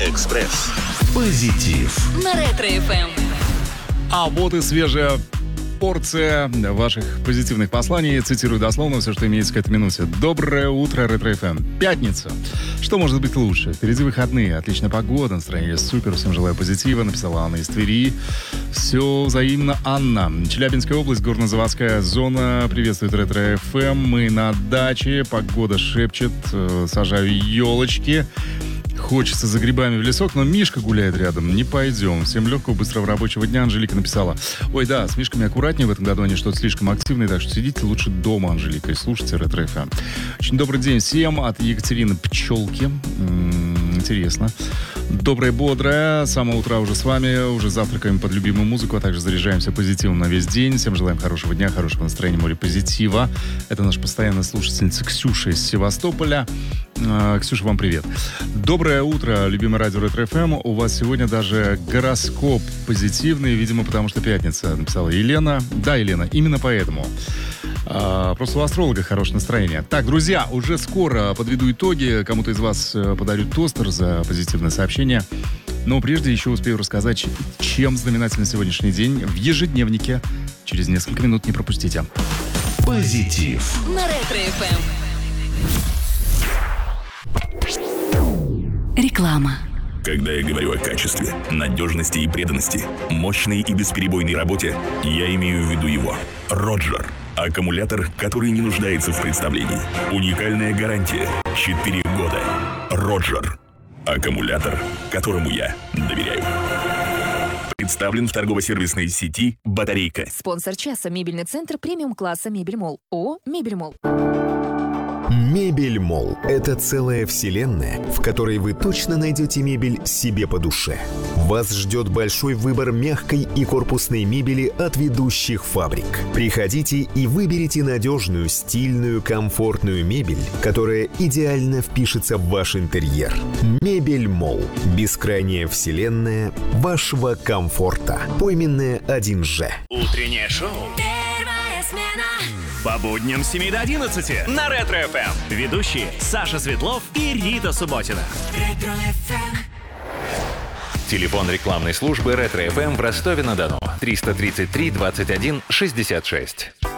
Экспресс. Позитив. На Ретро-ФМ. А вот и свежая порция ваших позитивных посланий. Цитирую дословно все, что имеется к этой минуте. Доброе утро, Ретро-ФМ. Пятница. Что может быть лучше? Впереди выходные, отличная погода, настроение супер. Всем желаю позитива. Написала Анна из Твери. Все взаимно, Анна. Челябинская область, горно-заводская зона. Приветствует Ретро-ФМ. Мы на даче. Погода шепчет. Сажаю елочки. Хочется за грибами в лесок, но Мишка гуляет рядом. Не пойдем. Всем легкого, быстрого рабочего дня. Анжелика написала. Ой, да, с Мишками аккуратнее. В этом году они что-то слишком активные, так что сидите лучше дома, Анжелика, и слушайте Ретро-ФМ. Очень добрый день всем от Екатерины Пчелки. Интересно. Доброе, бодрое. С самого утра уже с вами. Уже завтракаем под любимую музыку, а также заряжаемся позитивом на весь день. Всем желаем хорошего дня, хорошего настроения, море позитива. Это наша постоянная слушательница Ксюша из Севастополя. Ксюша, вам привет. Доброе утро, любимый радио Ретро-ФМ. У вас сегодня даже гороскоп позитивный, видимо, потому что пятница, написала Елена. Да, Елена, именно поэтому. Просто у астролога хорошее настроение. Так, друзья, уже скоро подведу итоги. Кому-то из вас подарю тостер за позитивное сообщение. Но прежде еще успею рассказать, чем знаменателен сегодняшний день в ежедневнике. Через несколько минут не пропустите. Позитив. На Ретро-ФМ. Реклама. Когда я говорю о качестве, надежности и преданности, мощной и бесперебойной работе, я имею в виду его. Роджер. Аккумулятор, который не нуждается в представлении. Уникальная гарантия. 4 года. Роджер. Аккумулятор, которому я доверяю. Представлен в торгово-сервисной сети «Батарейка». Спонсор часа. Мебельный центр премиум-класса «Мебельмолл». ООО «Мебельмолл». Мебельмолл – это целая вселенная, в которой вы точно найдете мебель себе по душе. Вас ждет большой выбор мягкой и корпусной мебели от ведущих фабрик. Приходите и выберите надежную, стильную, комфортную мебель, которая идеально впишется в ваш интерьер. Мебельмолл – бескрайняя вселенная вашего комфорта. Пойменная 1Ж. Утреннее шоу. Первая смена. По будням с 7 до 11 на Ретро-ФМ. Ведущие Саша Светлов и Рита Субботина. Ретро-ФМ. Телефон рекламной службы Ретро-ФМ в Ростове-на-Дону. 333 21 66.